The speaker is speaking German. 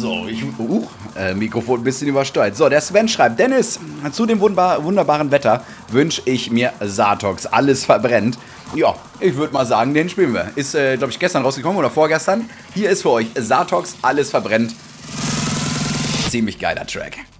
So, Mikrofon ein bisschen übersteuert. So, der Sven schreibt, Dennis, zu dem wunderbaren Wetter wünsche ich mir Satox, alles verbrennt. Ja, ich würde mal sagen, den spielen wir. Ist, glaube ich, gestern rausgekommen oder vorgestern. Hier ist für euch Satox, alles verbrennt. Ziemlich geiler Track.